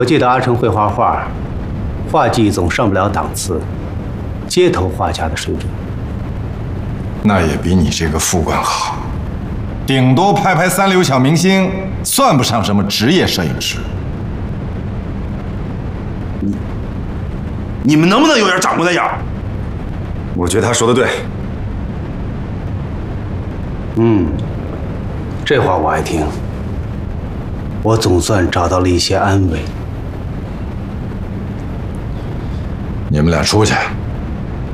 我记得阿成会画画，画技总上不了档次，街头画家的水准。 那也比你这个副官好，顶多拍拍三流小明星，算不上什么职业摄影师。 你们能不能有点长官的样？ 我觉得他说的对。 这话我爱听。我总算找到了一些安慰。 你们俩出去。